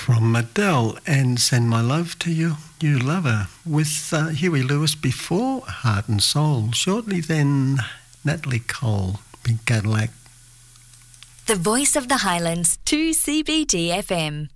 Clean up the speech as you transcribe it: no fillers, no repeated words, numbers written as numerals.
From Adele, and Send My Love to You, You Lover, with Huey Lewis before Heart and Soul. Shortly then, Natalie Cole, Pink Cadillac. The Voice of the Highlands, 2CBD FM.